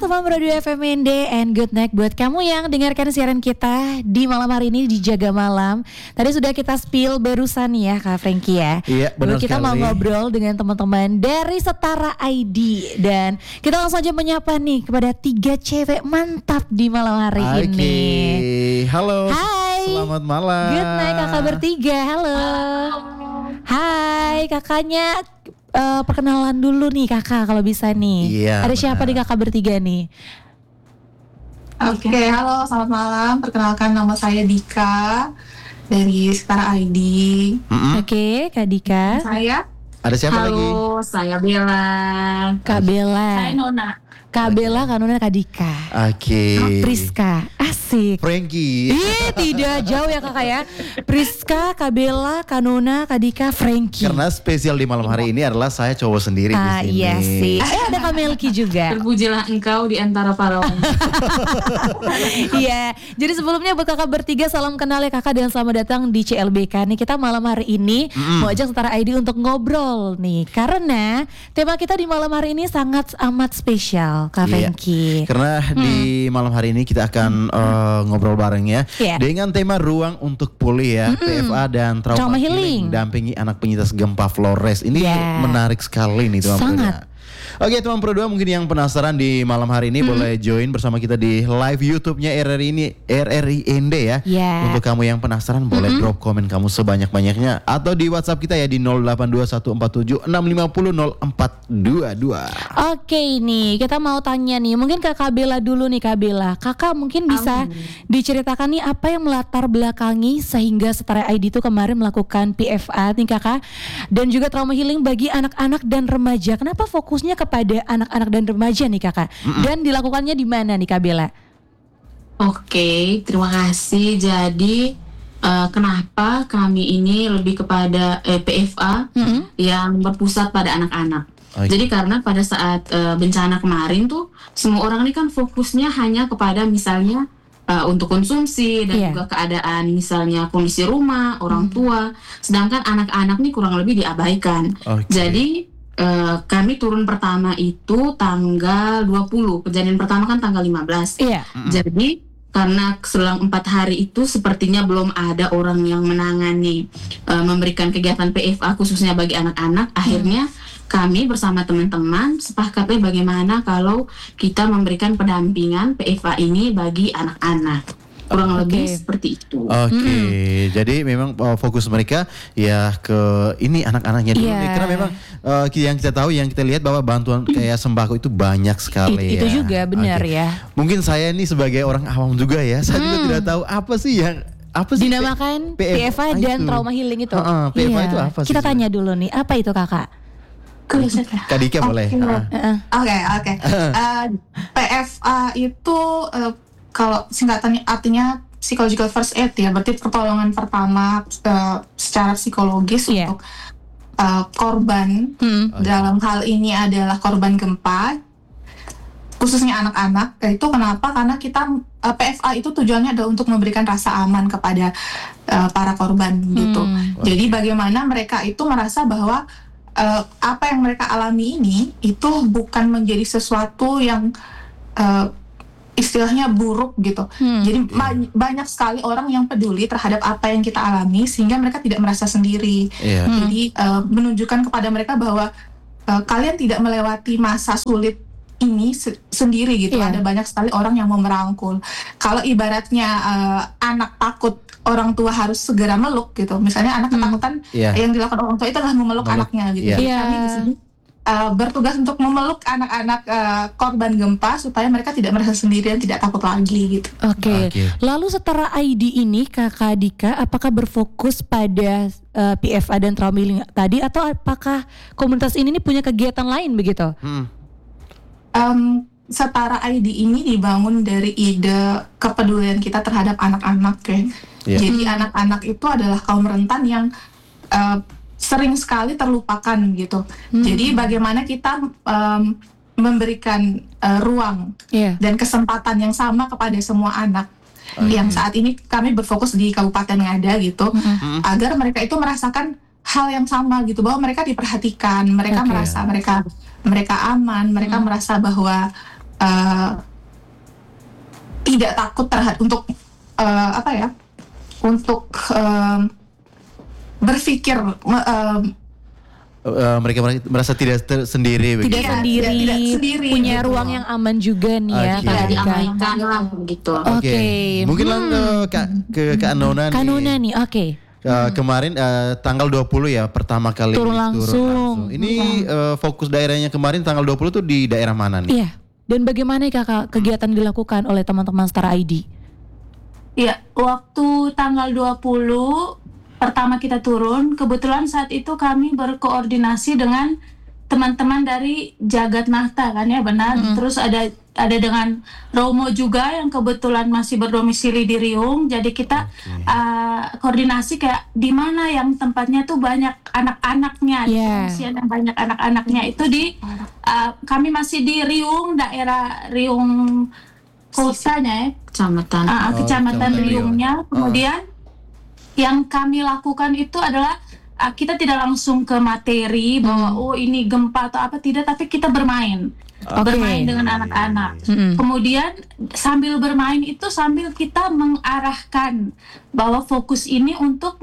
teman Radio FMND and good night buat kamu yang dengarkan siaran kita di malam hari ini di Jaga Malam. Tadi sudah kita spill barusan ya Kak Frankie ya. Iya benar kita sekali. mau ngobrol dengan teman-teman dari Setara ID. Dan kita langsung aja menyapa nih kepada 3 cewek mantap di malam hari ini. Halo. Hai. Selamat malam. Good night kakak bertiga. Halo. Hai kakaknya. Perkenalan dulu nih kakak kalau bisa nih. Iya, ada siapa benar. nih kakak bertiga nih? Oke, halo, selamat malam. Perkenalkan nama saya Dika dari Setara ID. Oke, Kak Dika. Saya Ada siapa lagi? Halo, saya Bella. Kak Bella. Saya Nona. Kak Bella, Kak Nuna, Kak Dika. Oke. Priska, asik. Frankie. Tidak jauh ya kakak ya. Priska, Kak Bella, Kak Nuna, Kak Dika, Frankie. Karena spesial di malam hari ini adalah saya cowok sendiri di sini. Iya sih. Ada Kak Melki juga. Terpujilah engkau di antara para wanita. Iya. Jadi sebelumnya buat kakak bertiga salam kenal ya kakak dan selamat datang di CLBK. Nih kita malam hari ini mau ajak Setara ID untuk ngobrol nih. Karena tema kita di malam hari ini sangat amat spesial Kak Iya. Frankie. Karena di malam hari ini kita akan ngobrol bareng ya. Iya. Dengan tema ruang untuk pulih ya. PFA dan Trauma trauma healing. healing. Dampingi anak penyintas gempa Flores. Ini Iya. menarik sekali nih teman Sangat. Proda. Oke teman Pro2 mungkin yang penasaran di malam hari ini boleh join bersama kita di live YouTube-nya RRI ND ya. Iya. Untuk kamu yang penasaran boleh drop komen kamu sebanyak-banyaknya atau di WhatsApp kita ya di 08214765000422. Oke nih kita mau tanya nih. Mungkin ke Kak Bella dulu nih Kak Bella. Kakak mungkin bisa diceritakan nih apa yang melatar belakangi sehingga Setara ID itu kemarin melakukan PFA nih kakak. Dan juga trauma healing bagi anak-anak dan remaja. Kenapa fokusnya kepada anak-anak dan remaja nih kakak? Dan dilakukannya di mana nih Kak Bella? Oke, terima kasih. Jadi kenapa kami ini lebih kepada PFA yang berpusat pada anak-anak. Oke. Jadi karena pada saat bencana kemarin tuh semua orang ini kan fokusnya hanya kepada misalnya untuk konsumsi dan Iya. juga keadaan misalnya kondisi rumah, orang tua. Sedangkan anak-anak nih kurang lebih diabaikan. Oke. Jadi kami turun pertama itu tanggal 20. Kejadian pertama kan tanggal 15. Iya. Jadi karena selang 4 hari itu sepertinya belum ada orang yang menangani memberikan kegiatan PFA khususnya bagi anak-anak. Akhirnya kami bersama teman-teman sepakatnya bagaimana kalau kita memberikan pendampingan PFA ini bagi anak-anak. Kurang lebih seperti itu. Oke, jadi memang fokus mereka ya ke ini anak-anaknya dulu Iya. nih. Karena memang yang kita tahu, yang kita lihat bahwa bantuan kayak sembako itu banyak sekali Itu ya. juga benar Oke. ya. Mungkin saya nih sebagai orang awam juga ya, saya juga tidak tahu apa sih Dinamakan PFA dan itu? trauma healing itu. Heeh, PFA itu apa sih Kita tanya sebenarnya? dulu nih, apa itu kakak? Kak Dika boleh. Oke. PFA itu kalau singkatannya artinya psychological first aid ya, berarti pertolongan pertama secara psikologis Iya. untuk korban. Dalam hal ini adalah korban gempa, khususnya anak-anak. Itu kenapa? Karena kita PFA itu tujuannya adalah untuk memberikan rasa aman kepada para korban gitu. Jadi bagaimana mereka itu merasa bahwa apa yang mereka alami ini itu bukan menjadi sesuatu yang istilahnya buruk gitu. Jadi banyak sekali orang yang peduli terhadap apa yang kita alami sehingga mereka tidak merasa sendiri. Iya. Jadi menunjukkan kepada mereka bahwa kalian tidak melewati masa sulit ini sendiri gitu. Iya. Ada banyak sekali orang yang mau merangkul. Kalau ibaratnya anak takut, orang tua harus segera meluk gitu. Misalnya anak ketakutan, Iya. yang dilakukan orang tua itu adalah memeluk anaknya gitu. Iya. Jadi Iya. kami di sini bertugas untuk memeluk anak-anak korban gempa supaya mereka tidak merasa sendirian, tidak takut lagi gitu. Oke. Lalu Setara ID ini Kakak Dika apakah berfokus pada PFA dan trauma healing tadi atau apakah komunitas ini nih punya kegiatan lain begitu? Setara ID ini dibangun dari ide kepedulian kita terhadap anak-anak ya. Iya. Jadi anak-anak itu adalah kaum rentan yang sering sekali terlupakan gitu. Jadi bagaimana kita memberikan ruang Iya. dan kesempatan yang sama kepada semua anak. Yang saat ini kami berfokus di Kabupaten Ngada gitu, agar mereka itu merasakan hal yang sama gitu, bahwa mereka diperhatikan, mereka merasa mereka aman, mereka merasa bahwa tidak takut terhadap untuk berpikir mereka merasa tidak sendiri begitu. Tidak sendiri, tidak sendiri, punya gitu. ruang yang aman juga nih ya. Oke. Kak Dika. Diabaikan lah begitu. Oke. Mungkin langsung ke Kak Nona nih. Kak Nona nih, oke. Kemarin tanggal 20 ya pertama kali Turun langsung. Ini fokus daerahnya kemarin tanggal 20 tuh di daerah mana nih? Iya. Dan bagaimana Kakak kegiatan dilakukan oleh teman-teman Setara ID? Iya, waktu tanggal 20 pertama kita turun, kebetulan saat itu kami berkoordinasi dengan teman-teman dari Jagat Nahta kan ya, benar. Terus ada dengan Romo juga yang kebetulan masih berdomisili di Riung. Jadi kita koordinasi kayak di mana yang tempatnya tuh banyak anak-anaknya, pengungsian yang banyak anak-anaknya itu di kami masih di Riung, daerah Riung kotanya ya. Kecamatan. Kecamatan Riungnya. Kemudian yang kami lakukan itu adalah kita tidak langsung ke materi bahwa ini gempa atau apa, tidak, tapi kita bermain. Bermain dengan anak-anak. Kemudian sambil bermain itu sambil kita mengarahkan bahwa fokus ini untuk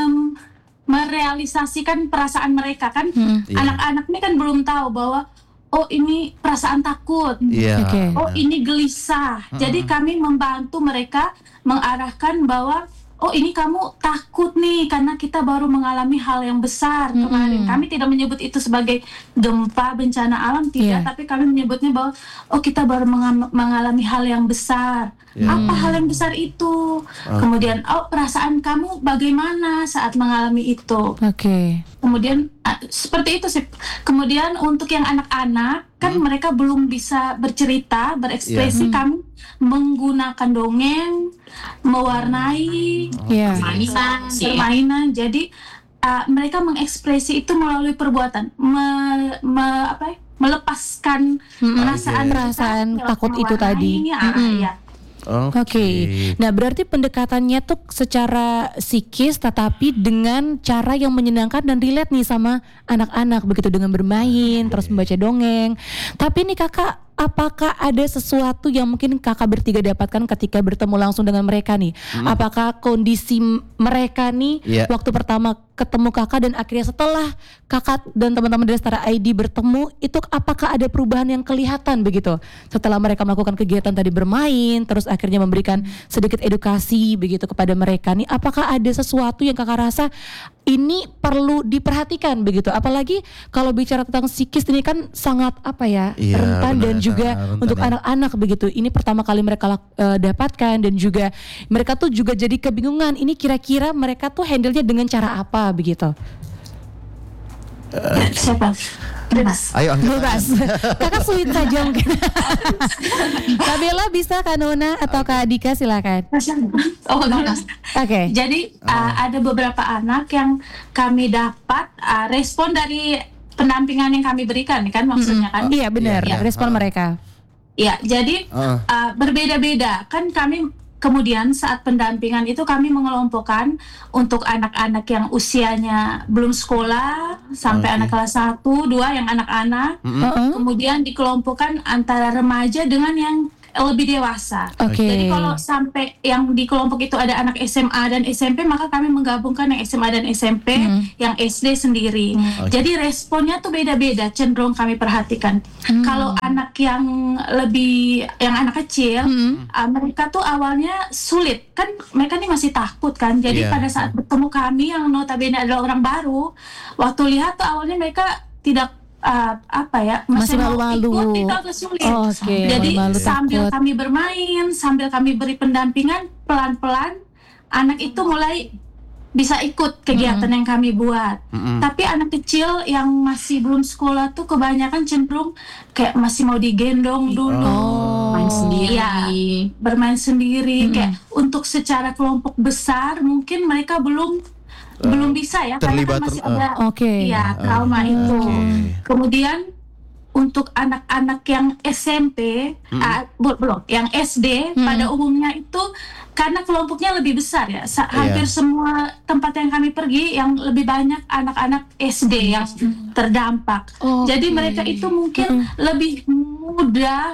merealisasikan perasaan mereka kan. Anak-anak ini kan belum tahu bahwa ini perasaan takut. Ini gelisah. Jadi kami membantu mereka mengarahkan bahwa ini kamu takut nih karena kita baru mengalami hal yang besar kemarin. Kami tidak menyebut itu sebagai gempa, bencana alam, tidak, tapi kami menyebutnya bahwa kita baru mengalami hal yang besar. Apa hal yang besar itu? Kemudian perasaan kamu bagaimana saat mengalami itu? Kemudian seperti itu sih. Kemudian untuk yang anak-anak kan mereka belum bisa bercerita, berekspresi. Kami menggunakan dongeng, mewarnai, permainan. Jadi mereka mengekspresi itu melalui perbuatan, melepaskan perasaan takut itu tadi. Oke. Nah, berarti pendekatannya tuh secara psikis tetapi dengan cara yang menyenangkan dan relate nih sama anak-anak begitu, dengan bermain, terus membaca dongeng. Tapi nih Kakak, apakah ada sesuatu yang mungkin Kakak bertiga dapatkan ketika bertemu langsung dengan mereka nih? Apakah kondisi mereka nih waktu pertama ketemu Kakak dan akhirnya setelah Kakak dan teman-teman dari Setara ID bertemu, itu apakah ada perubahan yang kelihatan begitu? Setelah mereka melakukan kegiatan tadi bermain, terus akhirnya memberikan sedikit edukasi begitu kepada mereka nih, apakah ada sesuatu yang Kakak rasa ini perlu diperhatikan begitu? Apalagi kalau bicara tentang psikis ini kan sangat rentan dan juga untuk anak-anak begitu. Ini pertama kali mereka dapatkan dan juga mereka tuh juga jadi kebingungan. Ini kira-kira mereka tuh handle-nya dengan cara apa begitu? Siapa? Bebas. Ayo bebas. Kakak sweet saja mungkin. Kak Bella bisa, Kak Nona atau Kak Dika silakan. Oke. Jadi ada beberapa anak yang kami dapat respon dari pendampingan yang kami berikan kan, maksudnya kan? Iya benar, respon mereka. Iya, jadi berbeda-beda kan. Kami kemudian saat pendampingan itu kami mengelompokkan untuk anak-anak yang usianya belum sekolah sampai anak kelas 1, 2 yang anak-anak. Kemudian dikelompokkan antara remaja dengan yang lebih dewasa. Jadi kalau sampai yang di kelompok itu ada anak SMA dan SMP, maka kami menggabungkan yang SMA dan SMP, yang SD sendiri. Jadi responnya tuh beda-beda, cenderung kami perhatikan. Kalau anak yang anak kecil, mereka tuh awalnya sulit kan, mereka nih masih takut kan. Jadi pada saat bertemu kami yang notabene adalah orang baru, waktu lihat tuh awalnya mereka tidak masih malu-malu. Itu agak sulit. Jadi sambil kami bermain, sambil kami beri pendampingan, pelan-pelan anak itu mulai bisa ikut kegiatan yang kami buat. Tapi anak kecil yang masih belum sekolah tuh kebanyakan cenderung kayak masih mau digendong dulu, main sendiri. Bermain sendiri. Kayak untuk secara kelompok besar mungkin mereka belum bisa ya, terlibat, karena kan masih ada trauma itu. Kemudian untuk anak-anak yang SMP, belum, yang SD pada umumnya itu karena kelompoknya lebih besar ya. Hampir semua tempat yang kami pergi yang lebih banyak anak-anak SD yang terdampak. Jadi mereka itu mungkin lebih mudah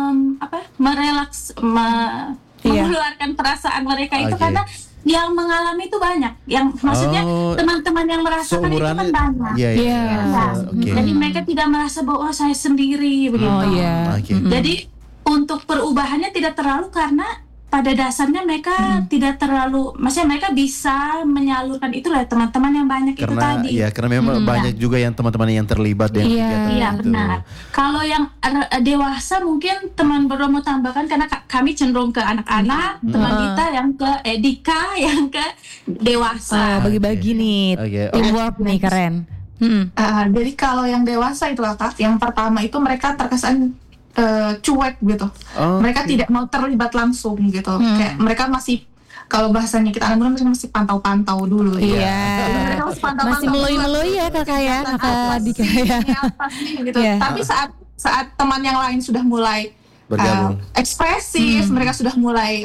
mengeluarkan perasaan mereka itu karena yang mengalami itu banyak, yang maksudnya teman-teman yang merasakan itu kan banyak. Jadi mereka tidak merasa bahwa saya sendiri begitu. Jadi untuk perubahannya tidak terlalu karena pada dasarnya mereka tidak terlalu, maksudnya mereka bisa menyalurkan itu lah teman-teman yang banyak itu tadi. Karena memang banyak juga yang teman-teman yang terlibat dengan kegiatan itu. Iya benar. Kalau yang dewasa mungkin teman berdua mau tambahkan karena kami cenderung ke anak-anak, teman kita yang ke Dika yang ke dewasa. Bagi-bagi nih, teamwork nih keren. Jadi kalau yang dewasa itu Kak, yang pertama itu mereka terkesan cuek gitu. Mereka tidak mau terlibat langsung gitu. Kayak mereka masih, kalau bahasanya kita anak muda masih pantau-pantau dulu. Masih meloy-meloy ya kakak ya, kakak Dika ya. Gitu. Tapi saat teman yang lain sudah mulai ekspresif, mereka sudah mulai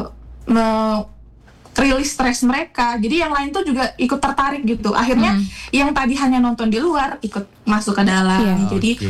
rilis stres mereka. Jadi yang lain tuh juga ikut tertarik gitu. Akhirnya yang tadi hanya nonton di luar ikut masuk ke dalam.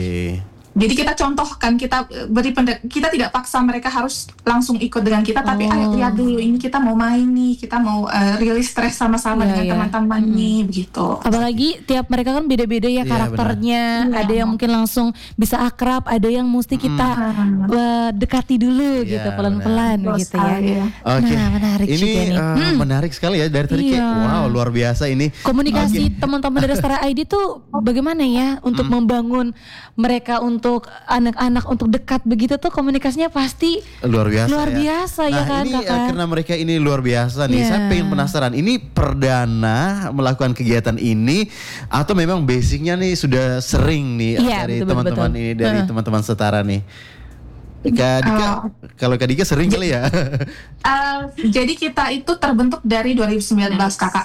Jadi kita contohkan, kita tidak paksa mereka harus langsung ikut dengan kita, tapi ayo lihat dulu ini kita mau main nih, kita mau rilis stres sama-sama dengan teman-teman nih, begitu. Apalagi tiap mereka kan beda-beda ya karakternya, ada yang mungkin langsung bisa akrab, ada yang mesti kita dekati dulu gitu, pelan-pelan gitu ya. Nah, menarik ini juga nih. Menarik sekali ya dari tadi kayak wow luar biasa ini. Komunikasi teman-teman dari Setara ID tuh bagaimana ya untuk membangun mereka untuk anak-anak untuk dekat begitu tuh komunikasinya pasti luar biasa ya kan ini kakak. Karena mereka ini luar biasa nih, saya pengen penasaran ini perdana melakukan kegiatan ini atau memang basicnya nih sudah sering nih dari teman-teman ini, dari teman-teman Setara nih. Kak Dika, kalau Kak Dika sering kali ya? Jadi kita itu terbentuk dari 2019 kakak.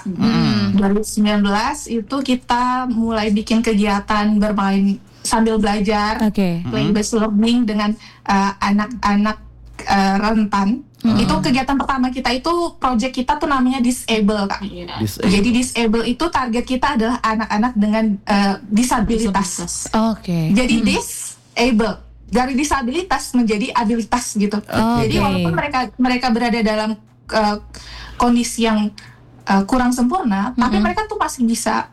2019 itu kita mulai bikin kegiatan bermain sambil belajar, playing based learning dengan anak-anak rentan. Itu kegiatan pertama kita, itu project kita tuh namanya Disable Kak. Jadi Disable itu target kita adalah anak-anak dengan disabilitas. Jadi Disable dari disabilitas menjadi abilitas gitu. Jadi walaupun mereka berada dalam kondisi yang kurang sempurna, tapi mereka tuh masih bisa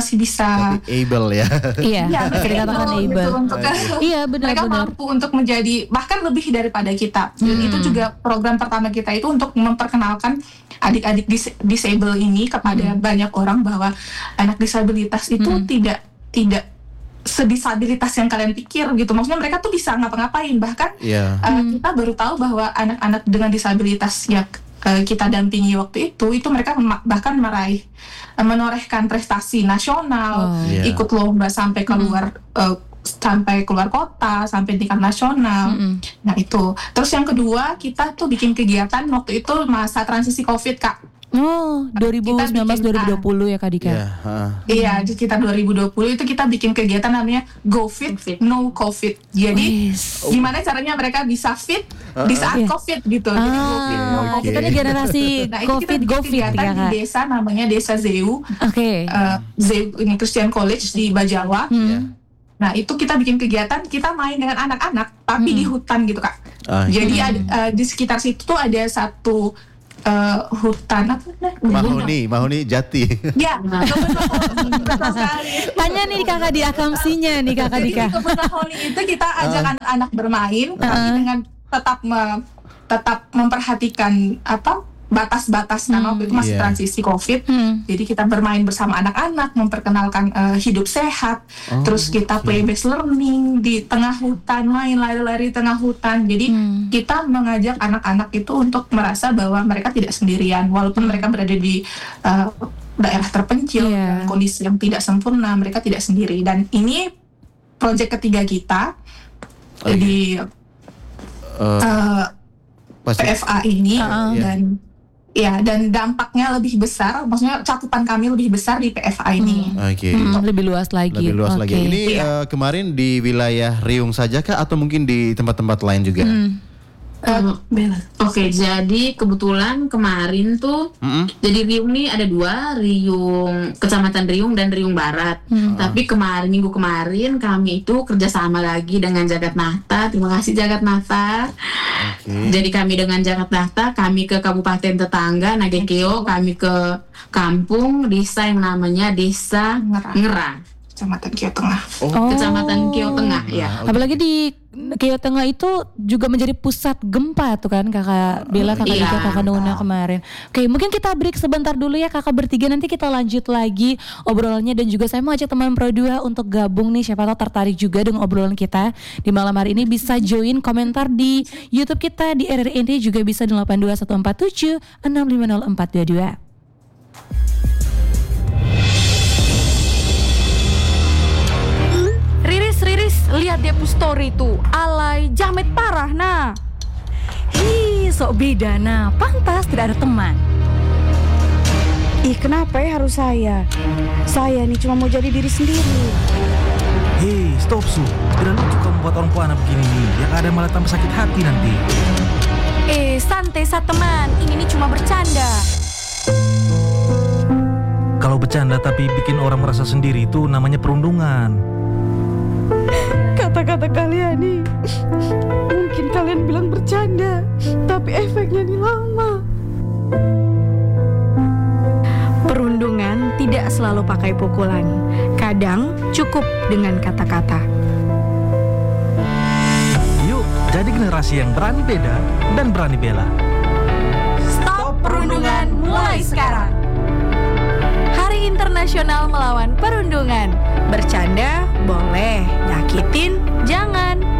tapi able ya. Iya, bisa dikatakan able. Gitu, untuk mereka benar. mampu untuk menjadi bahkan lebih daripada kita. Dan itu juga program pertama kita itu untuk memperkenalkan adik-adik disable ini kepada banyak orang bahwa anak disabilitas itu tidak sedisabilitas yang kalian pikir gitu. Maksudnya mereka tuh bisa ngapa-ngapain. Bahkan kita baru tahu bahwa anak-anak dengan disabilitas yang kita dampingi waktu itu mereka bahkan menorehkan prestasi nasional, ikut lomba sampai keluar kota, sampai tingkat nasional. Nah itu. Terus yang kedua, kita tuh bikin kegiatan waktu itu masa transisi COVID Kak. 2019-2020 ya Kak Dika. Iya, di sekitar 2020 itu kita bikin kegiatan namanya Go Fit, No COVID. Jadi gimana caranya mereka bisa fit di saat COVID gitu. Jadi Go Fit, No COVID. Kita nih generasi COVID, Go Fit ya Kak. Di desa namanya Desa Zeu. Zeu ini Christian College di Bajawa. Nah itu kita bikin kegiatan, kita main dengan anak-anak tapi di hutan gitu Kak. Jadi di sekitar situ tuh ada satu hutan apa? Mahoni Jati. Ya, betul sekali. Tanya nih kakak di akamsinya nih kakak Dika. Jadi di kebun Mahoni itu kita ajak anak-anak bermain, tapi dengan tetap memperhatikan batas-batas karena waktu itu masih transisi COVID. Jadi kita bermain bersama anak-anak, memperkenalkan hidup sehat. Terus kita play based learning di tengah hutan, main lari-lari di tengah hutan. Jadi kita mengajak anak-anak itu untuk merasa bahwa mereka tidak sendirian, walaupun mereka berada di daerah terpencil, kondisi yang tidak sempurna, mereka tidak sendiri. Dan ini proyek ketiga kita di PFA ini dan Ya, dan dampaknya lebih besar, maksudnya cakupan kami lebih besar di PFA ini. Oke. Lebih luas lagi. Lebih luas lagi. Ini kemarin di wilayah Riung saja kah atau mungkin di tempat-tempat lain juga? Oke, jadi kebetulan kemarin tuh, jadi Riung nih ada 2, Riung Kecamatan Riung dan Riung Barat. Tapi minggu kemarin kami itu kerjasama lagi dengan Jagat Nahta. Terima kasih Jagat Nahta. Jadi kami dengan Jagat Nahta, kami ke kabupaten tetangga Nagekeo, kami ke kampung desa yang namanya Desa Ngerang. Kecamatan Kio Tengah. Kecamatan Kio Tengah, ya. Apalagi di Kio Tengah itu juga menjadi pusat gempa tuh kan Kakak Bella, Kakak Ika, Kakak Nuna kemarin. Oke, mungkin kita break sebentar dulu ya Kakak bertiga, nanti kita lanjut lagi obrolannya, dan juga saya mau ajak teman Pro 2 untuk gabung nih, siapa tahu tertarik juga dengan obrolan kita di malam hari ini. Bisa join komentar di YouTube kita di RRI, juga bisa di 82147 650422. Riris, lihat dia push story tuh, alay, jamet parah nah. Sok beda nah, pantas tidak ada teman. Ih, kenapa ya harus saya? Saya nih cuma mau jadi diri sendiri. Hei, stop Su, tidak lucu kamu buat orang puana begini nih, yang ada malah tambah sakit hati nanti. Santai teman, ini nih cuma bercanda. Kalau bercanda tapi bikin orang merasa sendiri itu namanya perundungan. Kata-kata kalian nih, mungkin kalian bilang bercanda, tapi efeknya nih lama. Perundungan tidak selalu pakai pukulan, kadang cukup dengan kata-kata. Yuk, jadi generasi yang berani beda dan berani bela. Stop perundungan mulai sekarang. Hari Internasional Melawan Perundungan. Bercanda boleh, nyakitin jangan.